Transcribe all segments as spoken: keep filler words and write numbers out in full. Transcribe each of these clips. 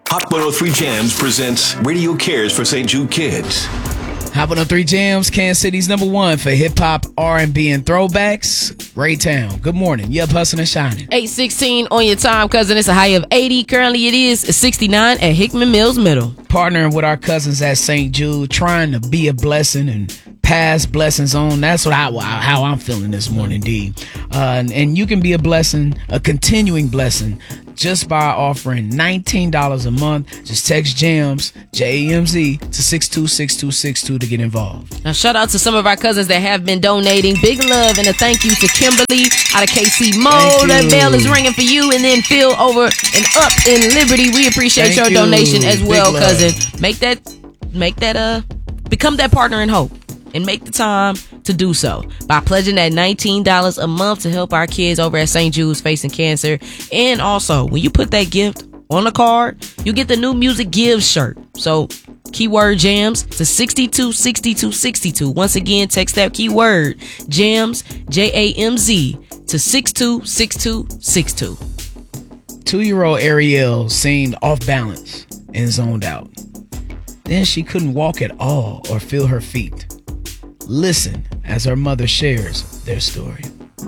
Hot one oh three Jams presents Radio Cares for Saint Jude Kids. Hot one oh three Jams, Kansas City's number one for hip-hop, R and B, and throwbacks. Raytown. Good morning. You up hustling and shining. eight sixteen on your time, cousin. It's a high of eighty. Currently, it is sixty-nine at Hickman Mills Middle. Partnering with our cousins at Saint Jude, trying to be a blessing and pass blessings on. That's what I, how I'm feeling this morning, D. Uh, and, and you can be a blessing, a continuing blessing, just by offering nineteen dollars a month. Just text JAMS, J A M Z, to six two six two six two to get involved. Now, shout out to some of our cousins that have been donating. Big love and a thank you to Kimberly out of K C Mo. That bell is ringing for you. And then Phil over and up in Liberty. We appreciate Thank your you. donation as Big well, love. cousin. Make that, make that, uh, become that partner in hope. And make the time to do so by pledging that nineteen dollars a month to help our kids over at Saint Jude's facing cancer. And also, when you put that gift on the card, you get the new Music Gives shirt. So, keyword JAMS to six two six two six two. Once again, text that keyword JAMS, J A M Z, to six two six two six two. Two-year-old Ariel seemed off balance and zoned out. Then she couldn't walk at all or feel her feet. Listen as her mother shares their story.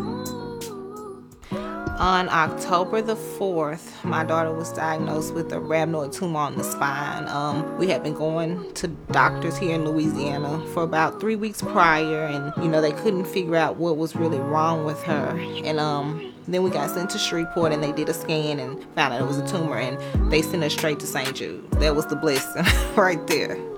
On October the fourth, my daughter was diagnosed with a rhabdoid tumor on the spine. Um, we had been going to doctors here in Louisiana for about three weeks prior, and you know they couldn't figure out what was really wrong with her. And um, then we got sent to Shreveport, and they did a scan and found out it was a tumor, and they sent us straight to Saint Jude. That was the blessing right there.